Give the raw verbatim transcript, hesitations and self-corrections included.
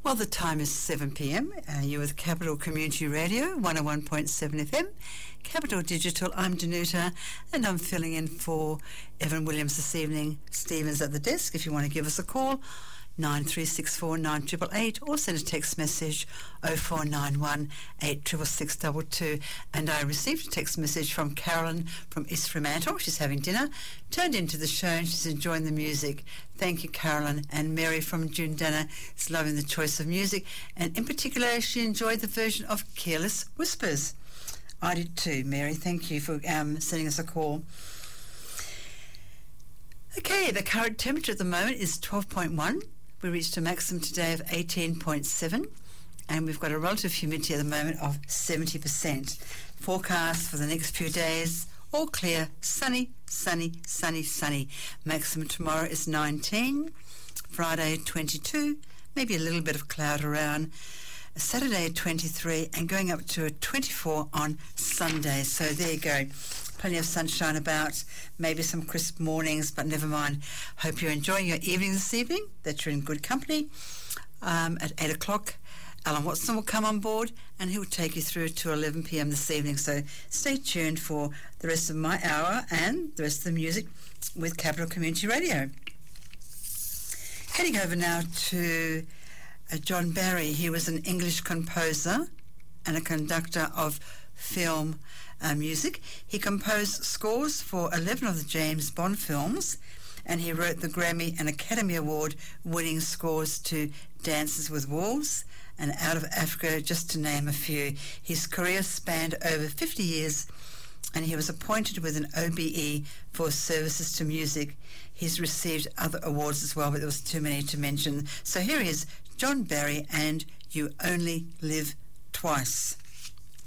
Well, the time is seven p m. Uh, you're with Capital Community Radio, one oh one point seven F M. Capital Digital, I'm Danuta, and I'm filling in for Evan Williams this evening. Stephen's at the desk. If you want to give us a call, nine three six four nine eight eight eight, or send a text message oh four nine one eight six six six two two. And I received a text message from Carolyn from East Fremantle. She's having dinner, turned into the show, and she's enjoying the music. Thank you, Carolyn. And Mary from Jundana is loving the choice of music, and in particular she enjoyed the version of Careless Whispers. I did too, Mary. Thank you for um, sending us a call. Okay, the current temperature at the moment is twelve point one. We reached a maximum today of eighteen point seven, and we've got a relative humidity at the moment of seventy percent. Forecast for the next few days, all clear, sunny, sunny, sunny, sunny. Maximum tomorrow is nineteen, Friday twenty-two, maybe a little bit of cloud around, Saturday twenty-three, and going up to a twenty-four on Sunday. So there you go. Plenty of sunshine about, maybe some crisp mornings, but never mind. Hope you're enjoying your evening this evening, that you're in good company. Um, at eight o'clock, Alan Watson will come on board, and he'll take you through to eleven p m this evening. So stay tuned for the rest of my hour and the rest of the music with Capital Community Radio. Heading over now to uh, John Barry. He was an English composer and a conductor of film Uh, music. He composed scores for eleven of the James Bond films, and he wrote the Grammy and Academy Award winning scores to Dances with Wolves and Out of Africa, just to name a few. His career spanned over fifty years, and he was appointed with an O B E for services to music. He's received other awards as well, but there was too many to mention. So here he is, John Barry, and You Only Live Twice.